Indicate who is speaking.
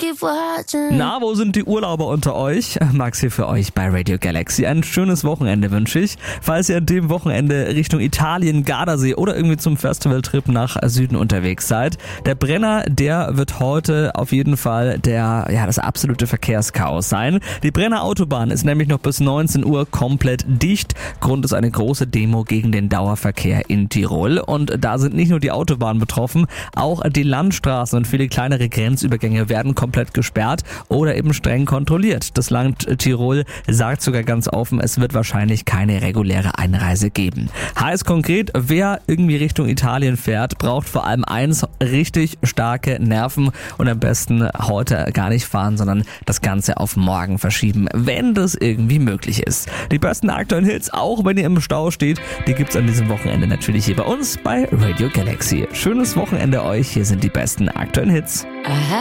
Speaker 1: keep watching.
Speaker 2: Na, wo sind die Urlauber unter euch? Max hier für euch bei Radio Galaxy. Ein schönes Wochenende wünsche ich. Falls ihr an dem Wochenende Richtung Italien, Gardasee oder irgendwie zum Festivaltrip nach Süden unterwegs seid, der Brenner, der wird heute auf jeden Fall das absolute Verkehrschaos sein. Die Brenner Autobahn ist nämlich noch bis 19 Uhr komplett dicht. Grund ist eine große Demo gegen den Dauerverkehr in Tirol. Und da sind nicht nur die Autobahnen betroffen, auch die Landstraßen und viele kleinere Grenzübergänge werden komplett gesperrt oder eben streng kontrolliert. Das Land Tirol sagt sogar ganz offen, es wird wahrscheinlich keine reguläre Einreise geben. Heißt konkret, wer irgendwie Richtung Italien fährt, braucht vor allem eins, richtig starke Nerven und am besten heute gar nicht fahren, sondern das Ganze auf morgen verschieben, wenn das irgendwie möglich ist. Die besten aktuellen Hits, auch wenn ihr im Stau steht, die gibt's an diesem Wochenende natürlich hier bei uns bei Radio Galaxy. Schönes Wochenende euch, hier sind die besten aktuellen Hits.